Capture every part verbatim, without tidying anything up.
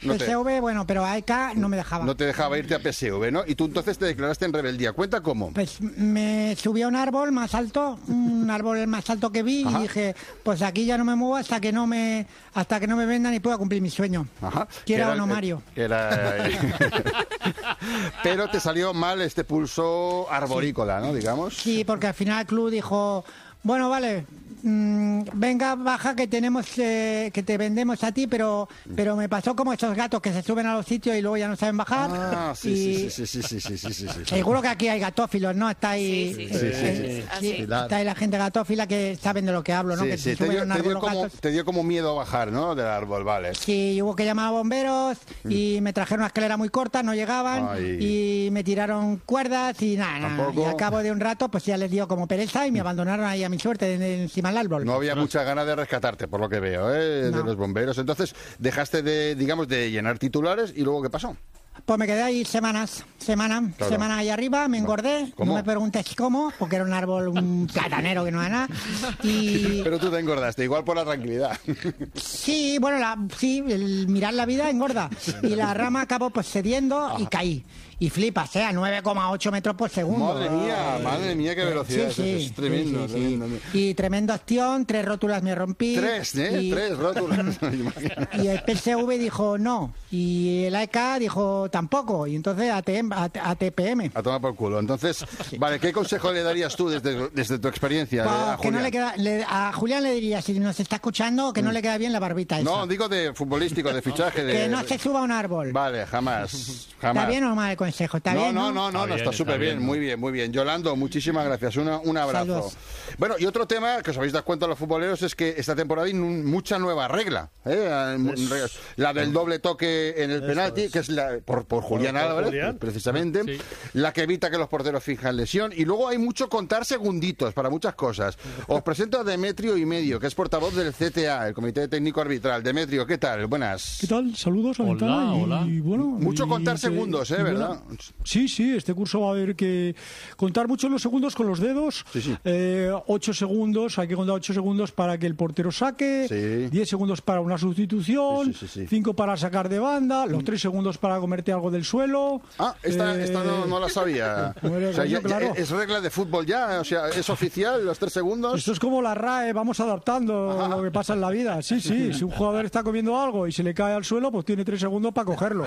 No P S V, te, bueno, pero A E K no me dejaba. no te dejaba irte a P S V, ¿no? Y tú entonces te declaraste en rebeldía. Cuenta cómo. Pues me subí a un árbol más alto, un árbol más alto que vi. Ajá. Y dije, pues aquí ya no me muevo hasta que no me hasta que no me vendan y pueda cumplir mi sueño. Ajá. Que era, era Ono Mario. Era... Pero te salió mal este pulso arborícola, ¿no? Digamos. Sí, porque al final el club dijo, bueno, vale, mmm, venga, baja que tenemos eh, que te vendemos a ti, pero pero me pasó como esos gatos que se suben a los sitios y luego ya no saben bajar. Ah, sí, y... sí, sí, sí, sí, sí, sí, sí, sí. Seguro que aquí hay gatófilos, ¿no? Está ahí, Sí, sí, sí, sí, eh, sí, sí, sí. está ahí la gente gatófila que saben de lo que hablo, ¿no? Sí, que sí, se te suben dio, a un te, árbol dio los como, gatos. te dio como miedo bajar, ¿no? Del árbol, vale. Sí, hubo que llamar a bomberos y me trajeron una escalera muy corta, no llegaban. Ay. Y me tiraron cuerdas y nada, nada. Tampoco. Y al cabo de un rato pues ya les dio como pereza y me abandonaron ahí a mi suerte de, de encima del árbol. No había mucha ganas de rescatarte, por lo que veo, ¿eh? No. De los bomberos. Entonces, dejaste de, digamos, de llenar titulares y luego, ¿qué pasó? Pues me quedé ahí semanas, semana, Claro. semana ahí arriba, me engordé, ¿Cómo? no me preguntes cómo, porque era un árbol, un platanero que no era nada. Y Pero tú te engordaste, igual por la tranquilidad. sí, bueno, la, sí, el mirar la vida engorda. Y la rama acabó pues cediendo y caí. Y flipas, ¿eh? A nueve coma ocho metros por segundo. Madre mía, madre mía, qué velocidad. Sí, sí, es, es tremendo, sí, sí, sí. tremendo. Y tremendo acción, tres rótulas me rompí. Tres, ¿eh? Y, Tres rótulas. y el P S V dijo no. Y el A E K dijo tampoco. Y entonces A T M, A T P M. A tomar por culo. Entonces, vale, ¿qué consejo le darías tú desde, desde tu experiencia Pa- a que no Julián? le queda, le- a Julián le diría, si nos está escuchando, que no le queda bien la barbita esa. No, digo de futbolístico, de fichaje. De... Que no se suba a un árbol. Vale, jamás, jamás. ¿Está bien o mal el consejo? ¿Está no, bien? no, ¿no? no, no, no, Está está bien, súper está bien, bien, muy bien, muy bien. Yolando, muchísimas gracias, Una, un abrazo. Saludos. Bueno, y otro tema que os habéis dado cuenta los futboleros es que esta temporada hay un- mucha nueva regla, ¿eh? Es- La del doble toque en el Eso penalti, es. que es la, por, por Julián por Álvarez, Julián. precisamente, Sí. la que evita que los porteros fijan lesión, y luego hay mucho contar segunditos para muchas cosas. Os presento a Demetrio y Medio, que es portavoz del C T A, el Comité Técnico Arbitral. Demetrio, ¿qué tal? Buenas. ¿Qué tal? Saludos a Hola, Ventana y, hola. y bueno... Mucho y contar que- segundos, ¿eh? y bueno, ¿Verdad? sí, sí, este curso va a haber que contar mucho los segundos con los dedos. Sí, sí. Eh, ocho segundos, hay que contar ocho segundos para que el portero saque, Sí. diez segundos para una sustitución, Sí, sí, sí, sí. cinco para sacar de banda, los tres segundos para comerte algo del suelo. Ah, esta, Eh, esta no, no la sabía. Bueno, O sea, ya- coño, ya claro. es regla de fútbol ya, o sea, es oficial, los tres segundos. Esto es como la R A E, vamos adaptando lo que pasa en la vida. Sí, sí, si un jugador está comiendo algo y se le cae al suelo, pues tiene tres segundos para cogerlo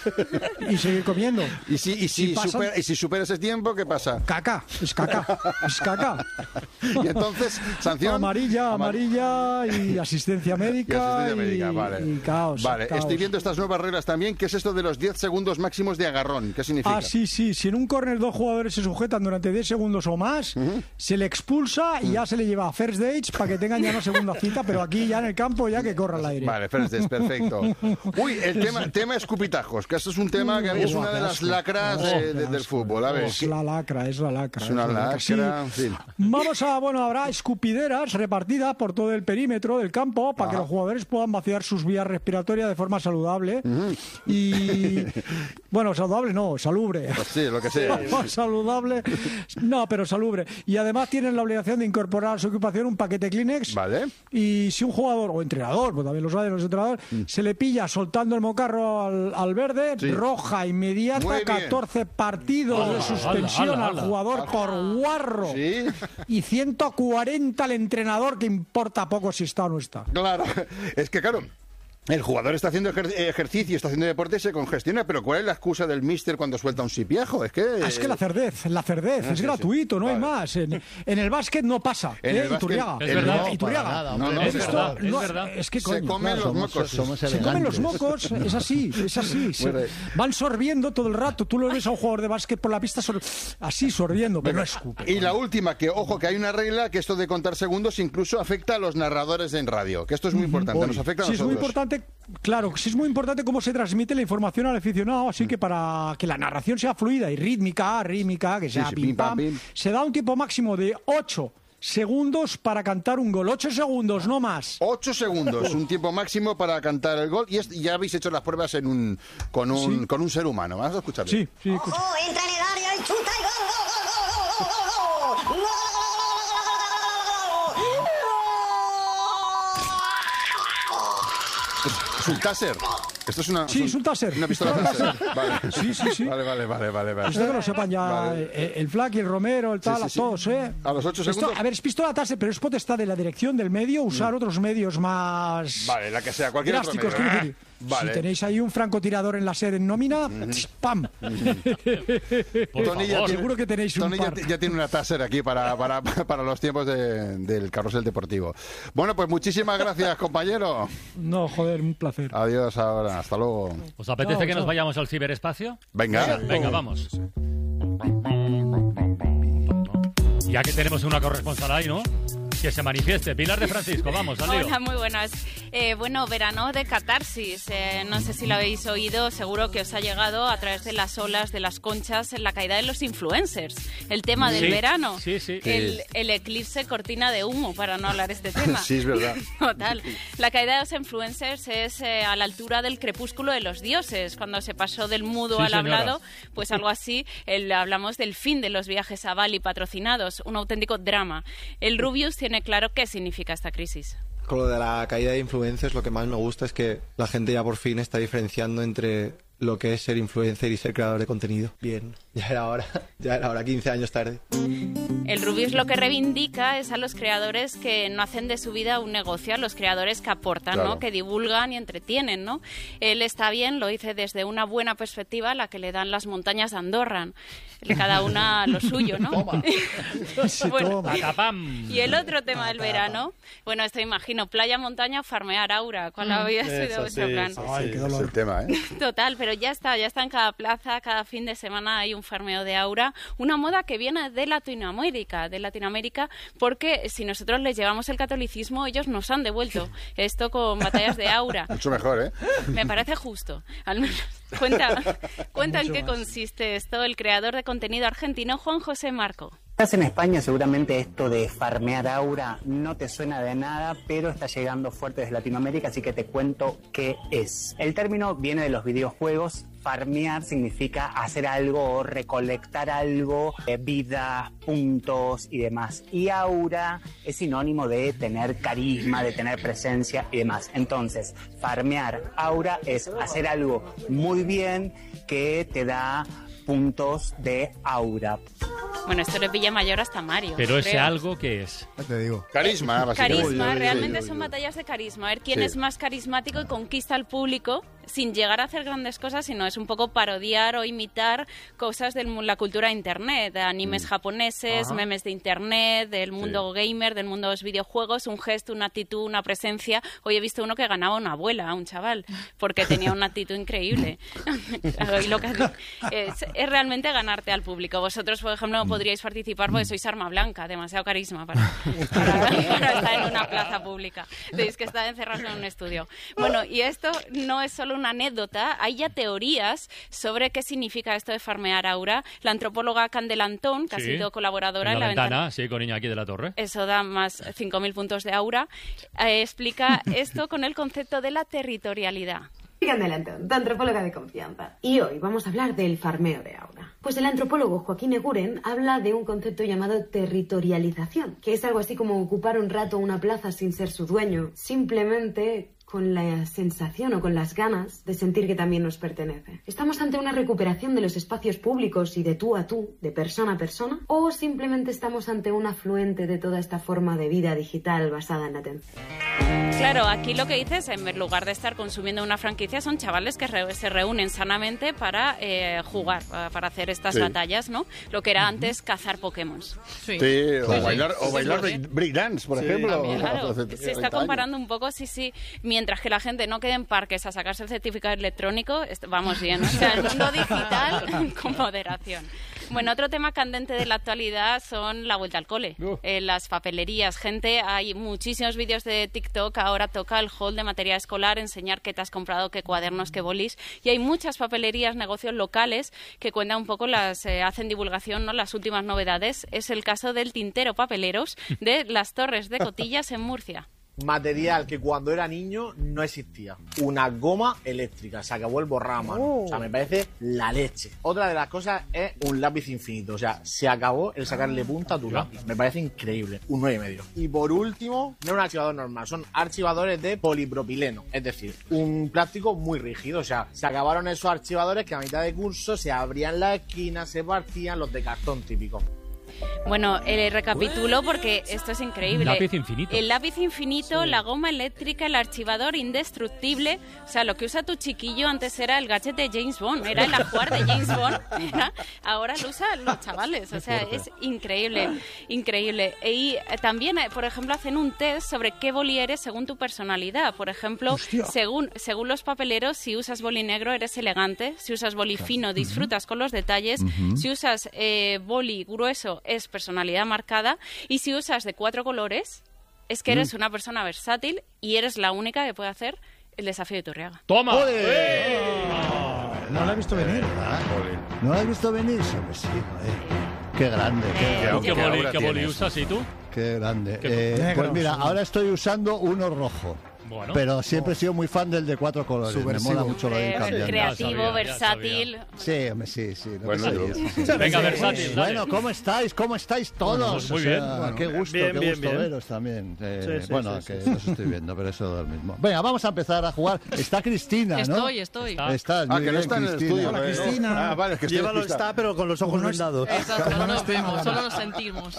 y seguir comiendo. Y si, y si, si pasan- supera, y si supera ese tiempo, ¿qué pasa? Caca, es caca, es caca. Y entonces, sanción. Amarilla, Amar- amarilla y asistencia Y médica. asistencia médica, vale. y caos. Vale, caos. estoy viendo estas nuevas reglas también. ¿Qué es esto de los diez segundos máximos de agarrón? ¿Qué significa? Ah, sí, sí. Si en un córner dos jugadores se sujetan durante diez segundos o más, se le expulsa y ya se le lleva a first dates para que tengan ya una segunda cita, pero aquí ya en el campo ya que corra al aire. Vale, Fernández, perfecto. Uy, el tema, tema escupitajos, que esto es un tema que a mí es Uh, una de qué las asco. lacras Oh, de- qué de- del asco. fútbol. A ver, Es ¿qué- la lacra, es la lacra. es una la lacra, en fin. Vamos a, bueno, habrá escupideras repartidas por todo el perímetro del campo para que Ajá. los jugadores puedan vaciar sus vías respiratorias de forma saludable. Y, bueno, saludable no, salubre. Pues sí, lo que sea. Saludable, no, pero salubre. Y además tienen la obligación de incorporar a su equipación un paquete Kleenex. Vale. Y si un jugador o entrenador, pues también lo saben los entrenadores, se le pilla soltando el mocarro al, al verde, Sí. roja inmediata, Muy bien. catorce partidos Ala, de suspensión ala, ala, al ala. jugador por guarro. Sí. Y ciento cuarenta al entrenador, que importa poco si está o no está. Claro, es que claro, el jugador está haciendo ejer- ejercicio, está haciendo deporte y se congestiona, pero ¿cuál es la excusa del míster cuando suelta un sipiajo? Es que... Ah, es que la cerdez, la cerdez, Ah, es sí, gratuito, sí. no hay Vale. más. En, en el básquet no pasa. En ¿eh? el básquet- Iturriaga. Es verdad. No, Iturriaga. para nada, No, hombre. no, Es es verdad, Esto es no- verdad. es que Se coño, comen claro. los mocos. Somos Se comen los elegantes. mocos, es así, es así. se- Muy re- van sorbiendo todo el rato. Tú lo ves a un jugador de básquet por la pista sor- así sorbiendo, pero no escupe. Y la última, que ojo, que hay una regla que esto de contar segundos incluso afecta a los narradores en radio, que esto es muy importante, nos afecta a Sí, es muy nosotros. importante, claro, sí es muy importante cómo se transmite la información al aficionado, así que para que la narración sea fluida y rítmica, rítmica, que sea sí, pim, pim, pam, pam, pim. se da un tiempo máximo de ocho segundos para cantar un gol. ocho segundos, no más. Ocho segundos, un tiempo máximo para cantar el gol. Y es- ya habéis hecho las pruebas en un, con, un, Sí. con un ser humano. Vamos a escucharlo. Sí, sí, escucha. ¡Ojo! Entra en el área y chuta y gol, gol, gol, gol, gol, gol, gol, gol, gol, Es un taser. Esto es una... Sí, es un taser. Una pistola taser. Vale. Sí, sí, sí. Vale, vale, vale, vale. vale. Esto que lo sepan ya Vale. eh, el Flaky, el Romero, el tal, Sí, sí, a sí. todos, ¿eh? A los ocho Esto, segundos- a ver, es pistola taser, pero es potestad de la dirección del medio usar otros medios más... Vale, la que sea, cualquier otro drásticos, medio. quiero decir. Vale. Si tenéis ahí un francotirador en láser en nómina, ¡pam! Por Tony ya favor. tiene- Seguro que tenéis un Tony ya, par. ti- ya tiene una taser aquí para, para, para los tiempos de- del carrusel deportivo. Bueno, pues muchísimas gracias, compañero. No, joder, un placer. Adiós ahora, hasta luego. ¿Os apetece Chao, que nos chao. vayamos al ciberespacio? Venga. Venga, vamos. Ya que tenemos una corresponsal ahí, ¿no? Que se manifieste. Pilar de Francisco, vamos, al lío. Hola, muy buenas. Eh, bueno, verano de catarsis. Eh, no sé si lo habéis oído, seguro que os ha llegado a través de las olas, de las conchas, en la caída de los influencers. El tema del Sí, verano. sí, sí. El, el eclipse cortina de humo, para no hablar de este tema. Sí, es verdad. Total. La caída de los influencers es eh, a la altura del crepúsculo de los dioses. Cuando se pasó del mudo Sí, al señora. hablado, pues algo así. El, hablamos del fin de los viajes a Bali patrocinados. Un auténtico drama. El Rubius tiene claro qué significa esta crisis. Con lo de la caída de influencers, lo que más me gusta es que la gente ya por fin está diferenciando entre lo que es ser influencer y ser creador de contenido. Bien, ya era hora, ya era hora, quince años tarde. El Rubius lo que reivindica es a los creadores que no hacen de su vida un negocio, a los creadores que aportan, Claro. ¿no? Que divulgan y entretienen, ¿no? Él está bien, lo dice desde una buena perspectiva, la que le dan las montañas de Andorra. Cada una lo suyo, ¿no? Sí, Bueno, toma. Patapam. y el otro tema del verano, bueno, esto imagino, playa, montaña, farmear aura. ¿Cuál había sido vuestro plan? Ay, qué Es dolor. el tema, ¿eh? Total, pero ya está, ya está en cada plaza, cada fin de semana hay un farmeo de aura, una moda que viene de Latinoamérica, de Latinoamérica, porque si nosotros les llevamos el catolicismo, ellos nos han devuelto esto con batallas de aura. Mucho mejor, ¿eh? Me parece justo, al menos. Cuenta, cuenta en qué consiste esto el creador de contenido argentino Juan José Marco. Estás en España, seguramente esto de farmear aura no te suena de nada, pero está llegando fuerte desde Latinoamérica, así que te cuento qué es. El término viene de los videojuegos. Farmear significa hacer algo o recolectar algo, eh, vidas, puntos y demás. Y aura es sinónimo de tener carisma, de tener presencia y demás. Entonces, farmear aura es hacer algo muy bien que te da puntos de aura. Bueno, esto le pilla mayor hasta Mario. Pero ese creo. algo, ¿qué es? Te digo. Carisma, básicamente. Carisma, Uy, uy, realmente uy, uy, son uy. batallas de carisma. A ver quién Sí. es más carismático y conquista al público sin llegar a hacer grandes cosas, sino es un poco parodiar o imitar cosas de la cultura de Internet, de animes japoneses, memes de Internet, del mundo gamer, del mundo de los videojuegos, un gesto, una actitud, una presencia. Hoy he visto uno que ganaba una abuela, un chaval, porque tenía una actitud increíble. Y lo que es, es realmente ganarte al público. Vosotros, por ejemplo, no podríais participar porque sois arma blanca, demasiado carisma para, para, para estar en una plaza pública. Tenéis que estar encerrados en un estudio. Bueno, y esto no es solo una anécdota, hay ya teorías sobre qué significa esto de farmear aura. La antropóloga Candela Antón, que ha Sí, sido colaboradora en la, en la ventana, sí, con Iñaki de la Torre. eso da más cinco mil puntos de aura, eh, explica esto con el concepto de la territorialidad. Candela Antón, tu antropóloga de confianza. Y hoy vamos a hablar del farmeo de aura. Pues el antropólogo Joaquín Eguren habla de un concepto llamado territorialización, que es algo así como ocupar un rato una plaza sin ser su dueño, simplemente con la sensación o con las ganas de sentir que también nos pertenece. ¿Estamos ante una recuperación de los espacios públicos y de tú a tú, de persona a persona? ¿O simplemente estamos ante un afluente de toda esta forma de vida digital basada en la atención? Claro, aquí lo que dices, en lugar de estar consumiendo una franquicia, son chavales que re- se reúnen sanamente para eh, jugar, para para hacer estas Sí. batallas, ¿no? Lo que era antes cazar Pokémon. Sí, o Sí. bailar, o Sí, bailar sí. break- breakdance, por ejemplo. Claro, Hace se treinta está años. comparando un poco, sí, sí. Mientras que la gente no quede en parques a sacarse el certificado electrónico, est- vamos bien. O sea, el mundo digital con moderación. Bueno, otro tema candente de la actualidad son la vuelta al cole. Uh. Eh, las papelerías. Gente, hay muchísimos vídeos de TikTok. Ahora toca el hall de material escolar, enseñar qué te has comprado, qué cuadernos, qué bolis. Y hay muchas papelerías, negocios locales que cuentan un poco, las eh, hacen divulgación, ¿no? Las últimas novedades. Es el caso del Tintero Papeleros de Las Torres de Cotillas en Murcia. material que cuando era niño no existía. Una goma eléctrica. Se acabó el borrado a mano. Oh. O sea, me parece la leche. Otra de las cosas es un lápiz infinito. O sea, se acabó el sacarle punta a tu lápiz. Me parece increíble. Un nueve y medio. Y por último, no es un archivador normal. Son archivadores de polipropileno. Es decir, un plástico muy rígido. O sea, se acabaron esos archivadores que a mitad de curso se abrían las esquinas, se partían, los de cartón típicos. Bueno, eh, recapitulo porque esto es increíble. Lápiz infinito. El lápiz infinito, sí. La goma eléctrica, el archivador indestructible. O sea, lo que usa tu chiquillo antes era el gadget de James Bond, era el ajuar de James Bond. Era, ahora lo usan los chavales. O sea, es increíble, increíble. Y eh, también, eh, por ejemplo, hacen un test sobre qué boli eres según tu personalidad. Por ejemplo, según, según los papeleros, si usas boli negro eres elegante, si usas boli fino disfrutas uh-huh. con los detalles, uh-huh. si usas eh, boli grueso es personalidad marcada y si usas de cuatro colores es que eres mm. una persona versátil y eres la única que puede hacer el desafío de Iturriaga. ¡Toma! ¡Eh! No la he visto venir, ¿verdad? ¿No la has visto venir? Pues sí, joder. Qué grande. Qué, eh, ¿Qué, qué boli, qué boli usas y tú? Qué grande. Qué eh, pues mira, ahora estoy usando uno rojo. Bueno, pero siempre oh. he sido muy fan del de cuatro colores. Subversivo. Me mola mucho lo de ir cambiando. Creativo, sabía, versátil. Sí, hombre, sí, sí. Bueno, sabía, sí, sí, sí. Venga, versátil. Bueno, ¿cómo estáis? ¿Cómo estáis todos? Bueno, pues muy bien. O sea, bueno, qué gusto, bien, qué bien, gusto bien. veros también. Eh, sí, sí, bueno, sí, que sí. los estoy viendo, pero eso es lo mismo. Venga, vamos a empezar a jugar. Está Cristina, ¿no? Estoy, estoy. Está. Estás, ah, muy que no bien, está en el Cristina. estudio. Hola, ¿no? Cristina. Ah, vale, es que Llévalo está, pero con los ojos vendados. Exacto, no nos vemos, solo nos sentimos.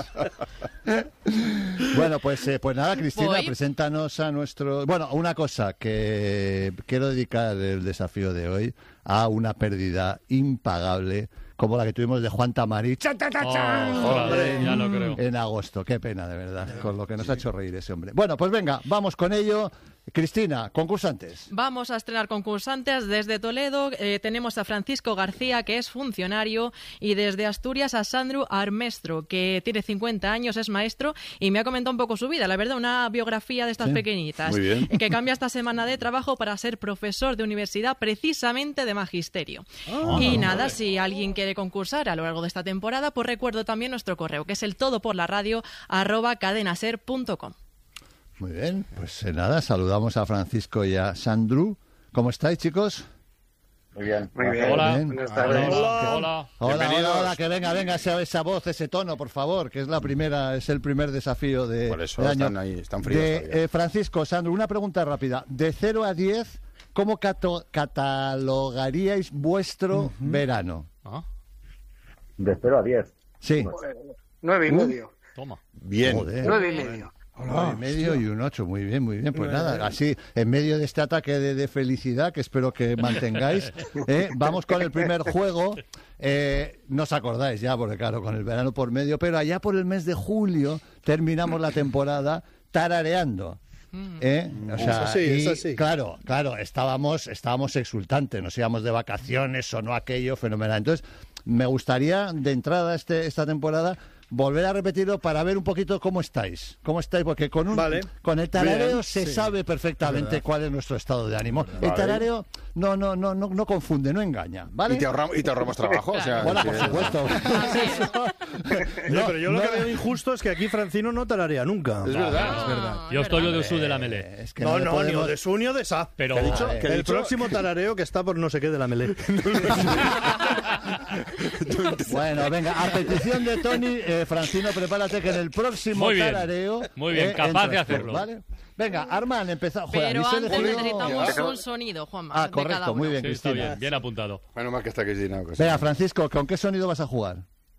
Bueno, pues, eh, pues nada, Cristina, Voy. preséntanos a nuestro... Bueno, una cosa, que quiero dedicar el desafío de hoy a una pérdida impagable como la que tuvimos de Juan Tamari. ¡Chan, chan, chan, chan! Oh, joder, ya lo creo. En agosto. Qué pena, de verdad, con lo que nos ha hecho reír ese hombre. Bueno, pues venga, vamos con ello. Cristina, concursantes. Vamos a estrenar concursantes desde Toledo. Eh, tenemos a Francisco García, que es funcionario, y desde Asturias a Sandro Armestro, que tiene cincuenta años, es maestro y me ha comentado un poco su vida. La verdad, una biografía de estas Sí, pequeñitas. muy bien. Que cambia esta semana de trabajo para ser profesor de universidad, precisamente de magisterio. Ah, y nada, vale. si alguien quiere concursar a lo largo de esta temporada, pues recuerdo también nuestro correo, que es el todo por la radio arroba cadenaser punto com. Muy bien, pues eh, nada, saludamos a Francisco y a Sandru. ¿Cómo estáis, chicos? Muy bien. Muy bien. Hola. Bien. Buenas tardes. Hola. Hola. Hola, hola, hola, que venga, venga esa, esa voz, ese tono, por favor, que es la primera, es el primer desafío de Por eso del año. están ahí, están fríos De, todavía. eh, Francisco, Sandro, una pregunta rápida. De cero a diez, ¿cómo cato- catalogaríais vuestro uh-huh. verano? ¿Ah? De cero a diez. Sí. Nueve y medio. Uh, toma. Bien. Nueve y medio. Nueve y medio y un ocho, muy bien, muy bien. Pues nada, así, en medio de este ataque de, de felicidad, que espero que mantengáis, eh, vamos con el primer juego. Eh, no os acordáis ya, porque claro, con el verano por medio, pero allá por el mes de julio terminamos la temporada tarareando. ¿Eh? O sea, es así, y, es así. Claro, claro, estábamos, estábamos exultantes, nos íbamos de vacaciones, sonó aquello, fenomenal. Entonces, me gustaría, de entrada este, esta temporada, volver a repetirlo para ver un poquito cómo estáis. ¿Cómo estáis? Porque con un Vale. con el tarareo Bien, se sí. sabe perfectamente Es cuál es nuestro estado de ánimo. Vale. El tarareo no no no no no confunde, no engaña, ¿vale? Y te ahorramos, y te ahorramos trabajo. O sea, Hola, que- por supuesto. No, pero yo lo no- que veo injusto es que aquí Francino no tararea nunca. Es verdad. Es verdad. Yo estoy lo de Usu de la Melé. Es que No, le no, ni podemos- o de su ni o de sa. Pero- ¿Qué ha dicho? Vale. Que ¿Qué ha el dicho? próximo tarareo que está por no sé qué de la melé. Bueno, venga, a petición de Tony, eh, Francino, prepárate que en el próximo Muy bien. tarareo... Muy bien, eh, capaz entras de tú, hacerlo. ¿vale? Venga, Arman, empezó. Joder, a Pero mí se antes decidió- necesitamos Ya. un sonido, Juanma. Ah, de correcto, cada uno. muy bien, Sí, está Cristina. bien, bien apuntado. Menos mal que está Cristina. que sí. Venga, Francisco, ¿con qué sonido vas a jugar?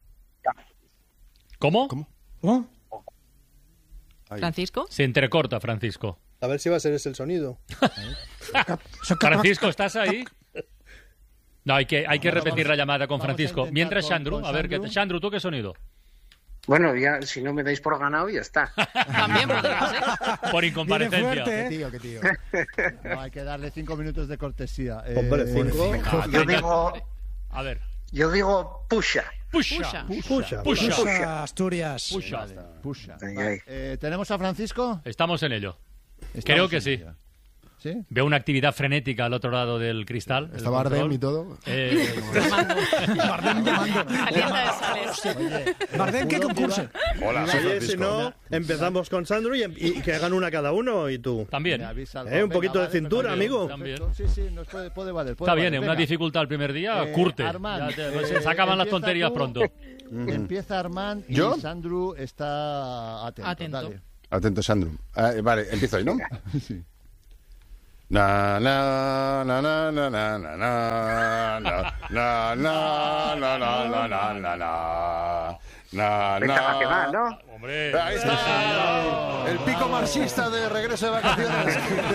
¿Cómo? ¿Oh? Francisco. Se entrecorta, Francisco. A ver si va a ser ese el sonido. Francisco, ¿estás ahí? No, hay que, hay que Vamos, repetir vamos- la llamada con vamos a Francisco. intentar Mientras, con- Sandru, con a ver, Sandru. ¿qué, Sandru, ¿tú qué sonido? Bueno, ya si no me dais por ganado, ya está. También podría ser. Por Viene incomparecencia. fuerte, ¿eh? Tío, qué tío. No, hay que darle cinco minutos de cortesía. Eh, Hombre, cinco. Ah, Yo venga. digo, A ver. yo digo pusha. Pusha. Pusha. Pucha. Pusha. Pusha, Asturias. Pusha. Vale, pusha. Ay, Vale, ay. eh, ¿tenemos a Francisco? Estamos en ello. Estamos Creo que en sí. ello. ¿Sí? Veo una actividad frenética al otro lado del cristal. Está Bardem y todo. Eh, Bardem llamando. Bardem, ¿qué concurso? Hola, soy Oye, Francisco. si no, empezamos con Sandro y, y que hagan una cada uno y tú. También. Eh, un poquito de cintura, amigo. También. Sí, sí, nos puede, puede valer. puede Está bien, valer. en una Venga. dificultad el primer día, Eh, curte. Armand, Ya te- eh, se acaban las empieza tonterías tú. pronto. Empieza Armand y ¿Yo? Sandro está atento. Atento. Dale. Atento, Sandro. Ah, vale, empiezo ahí, ¿no? Sí. Na na na na na na na na na na na na na na na na na na Venga, que va, ¿no? Hombre. Ahí está el pico marxista de regreso de vacaciones.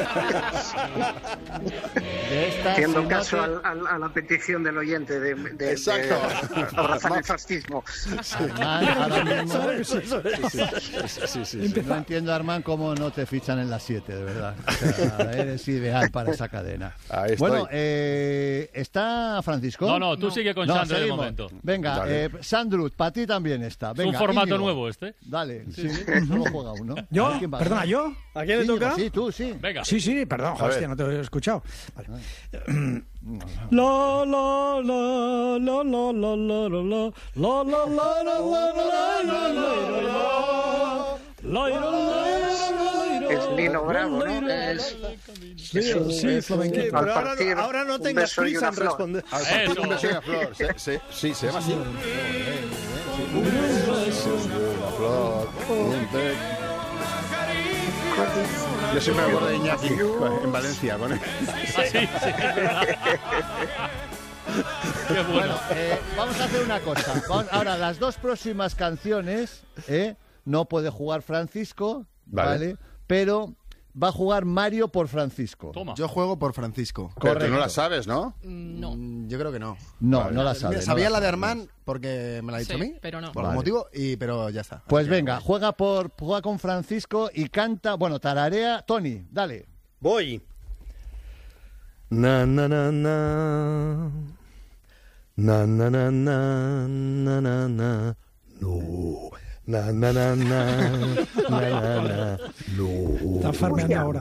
De esta, Haciendo si caso no al- al- a la petición del oyente de, de, Exacto. de abrazar el fascismo. Armand, ahora mismo... Sí, sí, sí, sí. No entiendo, Armand, cómo no te fichan en las siete, de verdad. O sea, eres ideal para esa cadena. Ahí estoy. Bueno, eh, ¿está Francisco? No, no, tú sigue con No, Sandro de seguimos. momento. Venga, Dale. eh, Sandro, para ti también está. Es Venga, un formato Íñigo. nuevo este. Dale, sí, solo juega uno. A ¿Yo? ver quién va. Perdona, ¿yo? ¿A quién le Íñigo, toca? Sí, tú, sí. Venga. Sí, sí, perdón, A hostia, ver. no te he escuchado. Vale. La la la la la la la la la la la la la la la la la Es Nino Bravo, ¿no? Es, Sí, es un- sí, es un- flamenquito. al Pero ahora, partir ahora no un tengas beso y prisa una en flor. responder. Al partir Eso. un beso y una flor. Se- se- Sí, se llama así. Una flor, un té. Yo siempre me acuerdo de Iñaki en Valencia con él. Ah, sí, sí. Qué bueno. Bueno, eh, vamos a hacer una cosa. Vamos- ahora, las dos próximas canciones, eh, no puede jugar Francisco, Vale. ¿vale? Pero va a jugar Mario por Francisco. Toma. Yo juego por Francisco. Pero tú no Correcto. la sabes, ¿no? No. Mm, Yo creo que no. No, no la sabe. Sabía no la de sabe. Armand porque me la ha dicho Sí, a mí. pero no. Por Vale. algún motivo, y, pero ya está. Pues Así que- venga, juega por juega con Francisco y canta, bueno, tararea. Tony, dale. Voy. Na na na na. Na na na na na na na. No. Na na na na. Na na na. No. Está farmeando ahora.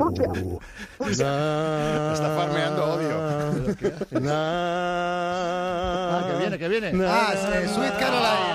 Na- Está farmeando odio. Na- Ah, que viene, que viene. na- Ah, sí, Sweet Caroline.